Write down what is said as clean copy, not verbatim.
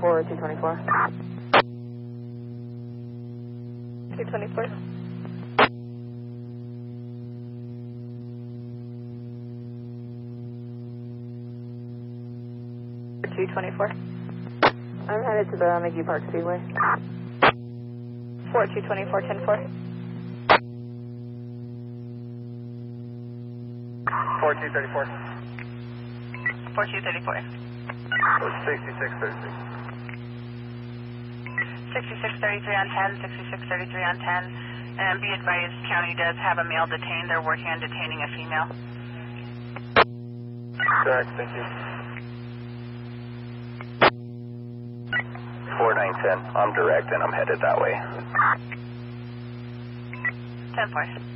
4224. 224. I'm headed to the McGee Park Speedway. 4224, 104. 4234. 4234. 6633. 6633 on 10, 6633 on 10. And be advised, county does have a male detained. They're working on detaining a female. Correct, thank you. 4910, I'm direct and I'm headed that way. 10-4.